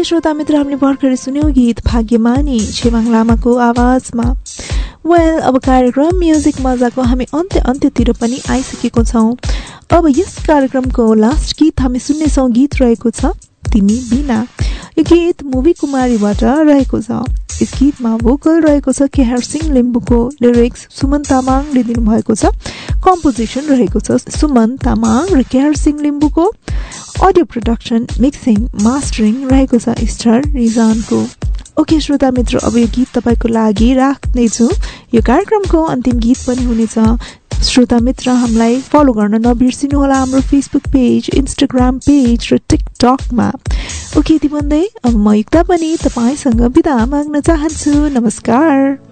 Okay श्रोता मित्र, हामीले भर्खरै सुन्यौं गीत भाग्यमानी छेमाङ लामाको आवाजमा। वेल, अब कार्यक्रम म्युजिक मजाको हामी अन्त्यतिर पनि आइसकेको छौं। अब यस कार्यक्रमको लास्ट गीत हामी सुन्नेछौं। गीत रहेको छ तिमी बिना। यो गीत मुभी कुमारीबाट रहेको छ। यस गीतमा भोकल रहेको छ केहर सिंह लिम्बुको, लिरिक्स सुमन तामाङले दिनुभएको छ, कम्पोजिसन रहेको छ सुमन तामाङ र Kehar Singh लिम्बुको, audio production mixing mastering रहेको छ स्टार रिजानको। ओके श्रोता मित्र, अब यो गीत तपाईको लागि राख्नेछु। यो कार्यक्रमको अन्तिम गीत पनि हुनेछ। श्रोता मित्र, हामीलाई फलो गर्न नबिर्सिनुहोला हाम्रो फेसबुक पेज, इन्स्टाग्राम पेज र टिकटकमा। ओके, यति भन्दै अब म युक्ता पनि तपाईसँग बिदा माग्न चाहन्छु। नमस्कार।